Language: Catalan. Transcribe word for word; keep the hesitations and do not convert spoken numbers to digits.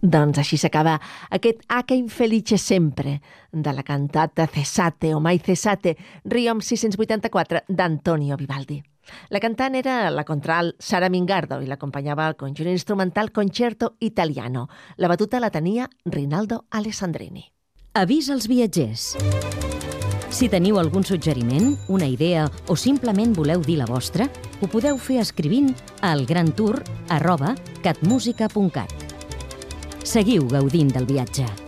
Doncs així s'acaba aquest A che infelice sempre, de la cantata Cessate o mai cessate, Riom sis-cents vuitanta-quatre, d'Antonio Vivaldi. La cantant era la contralt Sara Mingardo i l'acompanyava el conjunt instrumental Concerto Italiano. La batuta la tenia Rinaldo Alessandrini. Avís als viatgers. Si teniu algun suggeriment, una idea o simplement voleu dir la vostra, ho podeu fer escrivint a elgrantour arroba catmusica punt cat. Seguiu gaudint del viatge.